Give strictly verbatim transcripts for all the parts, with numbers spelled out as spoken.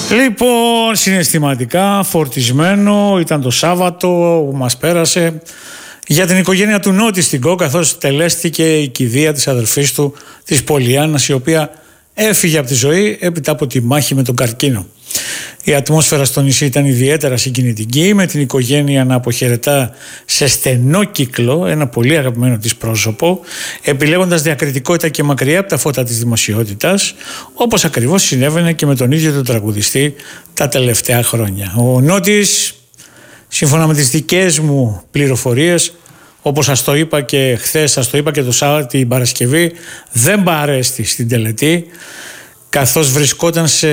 Λοιπόν, συναισθηματικά φορτισμένο ήταν το Σάββατο που μας πέρασε για την οικογένεια του Νότι στην ΚΟ, καθώς τελέστηκε η κηδεία της αδερφής του, της Πολιάννας, η οποία έφυγε από τη ζωή έπειτα από τη μάχη με τον καρκίνο. Η ατμόσφαιρα στο νησί ήταν ιδιαίτερα συγκινητική, με την οικογένεια να αποχαιρετά σε στενό κύκλο ένα πολύ αγαπημένο της πρόσωπο, επιλέγοντας διακριτικότητα και μακριά από τα φώτα της δημοσιότητας, όπως ακριβώς συνέβαινε και με τον ίδιο τον τραγουδιστή τα τελευταία χρόνια. Ο Νότης, σύμφωνα με τις δικές μου πληροφορίες, όπως σας το είπα και χθες, σας το είπα και το Σάββατο την Παρασκευή, δεν παρέστη στην τελετή, καθώς βρισκόταν σε,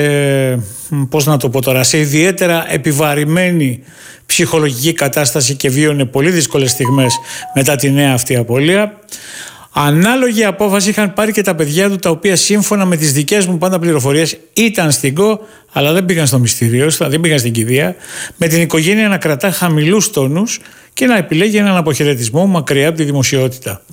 πώς να το πω τώρα, σε ιδιαίτερα επιβαρημένη ψυχολογική κατάσταση και βίωνε πολύ δύσκολες στιγμές μετά τη νέα αυτή απώλεια. Ανάλογη απόφαση είχαν πάρει και τα παιδιά του, τα οποία σύμφωνα με τις δικές μου πάντα πληροφορίες ήταν στην ΚΟ, αλλά δεν πήγαν στο μυστήριο, δεν πήγαν στην κηδεία, με την οικογένεια να κρατά χαμηλούς τόνους και να επιλέγει έναν αποχαιρετισμό μακριά από τη δημοσιότητα.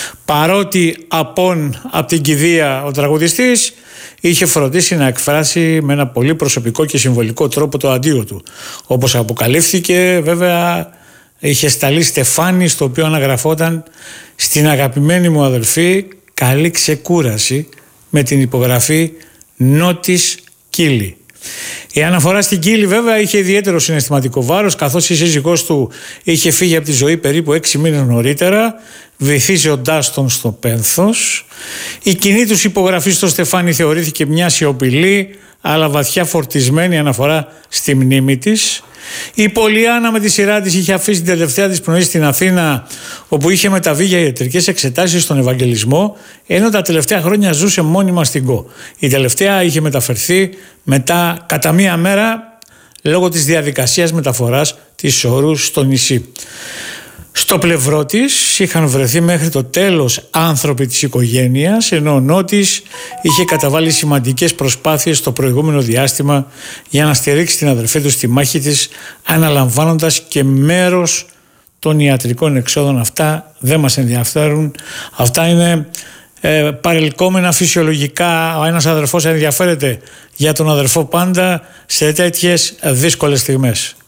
Παρότι απόν από την κηδεία ο τραγουδιστής είχε φροντίσει να εκφράσει με ένα πολύ προσωπικό και συμβολικό τρόπο το αντίο του. Όπως αποκαλύφθηκε, βέβαια είχε σταλεί στεφάνι στο οποίο αναγραφόταν «Στην αγαπημένη μου αδελφή, καλή ξεκούραση», με την υπογραφή «Νότης Κύλη». Η αναφορά στην Κύλη βέβαια είχε ιδιαίτερο συναισθηματικό βάρος, καθώς η σύζυγός του είχε φύγει από τη ζωή περίπου έξι μήνες νωρίτερα, βυθίζοντάς τον στο πένθος. Η κοινή τους υπογραφή στο στεφάνι θεωρήθηκε μια σιωπηλή αλλά βαθιά φορτισμένη αναφορά στη μνήμη της. Η Πολιάννα με τη σειρά της είχε αφήσει την τελευταία της πνοή στην Αθήνα, όπου είχε μεταβεί για ιατρικές εξετάσεις στον Ευαγγελισμό, ενώ τα τελευταία χρόνια ζούσε μόνιμα στην ΚΟ. Η τελευταία είχε μεταφερθεί μετά κατά μία μέρα λόγω της διαδικασίας μεταφοράς της όρους στο νησί. Στο πλευρό της είχαν βρεθεί μέχρι το τέλος άνθρωποι της οικογένειας, ενώ ο Νότης είχε καταβάλει σημαντικές προσπάθειες στο προηγούμενο διάστημα για να στηρίξει την αδερφή του στη μάχη της, αναλαμβάνοντας και μέρος των ιατρικών εξόδων. Αυτά δεν μας ενδιαφέρουν. Αυτά είναι ε, παρελκόμενα φυσιολογικά. Ο ένας αδερφός ενδιαφέρεται για τον αδερφό πάντα σε τέτοιες δύσκολες στιγμές.